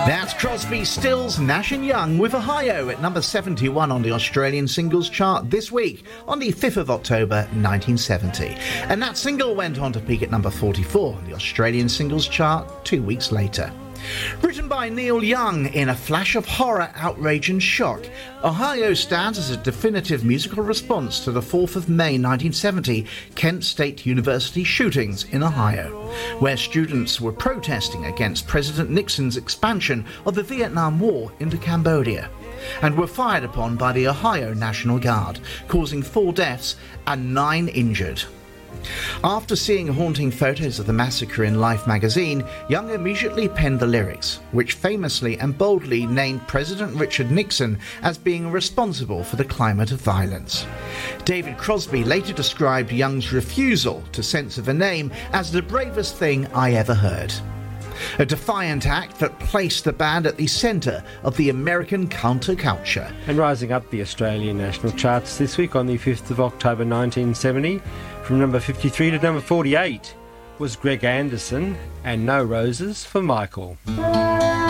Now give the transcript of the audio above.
That's Crosby, Stills, Nash & Young with Ohio at number 71 on the Australian singles chart this week on the 5th of October 1970. And that single went on to peak at number 44 on the Australian singles chart 2 weeks later. Written by Neil Young in a flash of horror, outrage and shock, Ohio stands as a definitive musical response to the 4th of May 1970 Kent State University shootings in Ohio, where students were protesting against President Nixon's expansion of the Vietnam War into Cambodia, and were fired upon by the Ohio National Guard, causing 4 deaths and 9 injured. After seeing haunting photos of the massacre in Life magazine, Young immediately penned the lyrics, which famously and boldly named President Richard Nixon as being responsible for the climate of violence. David Crosby later described Young's refusal to censor the name as the bravest thing I ever heard. A defiant act that placed the band at the centre of the American counterculture. And rising up the Australian national charts this week on the 5th of October 1970, from number 53 to number 48, was Greg Anderson and No Roses for Michael.